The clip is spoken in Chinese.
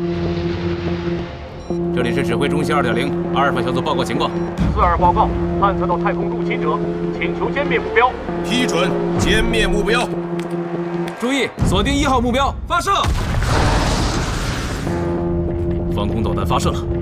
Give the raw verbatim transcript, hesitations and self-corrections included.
这里是指挥中心二点零，阿尔法小组报告情况。 四二报告，探测到太空入侵者，请求歼灭目标。 批准，歼灭目标。 注意，锁定一号目标，发射。防空导弹发射了。